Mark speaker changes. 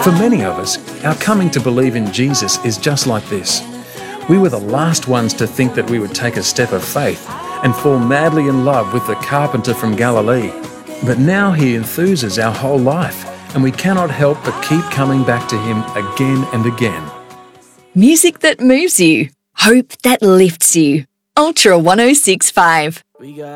Speaker 1: For many of us, our coming to believe in Jesus is just like this. We were the last ones to think that we would take a step of faith and fall madly in love with the carpenter from Galilee. But now he enthuses our whole life, and we cannot help but keep coming back to him again and again.
Speaker 2: Music that moves you. Hope that lifts you. Ultra 1065.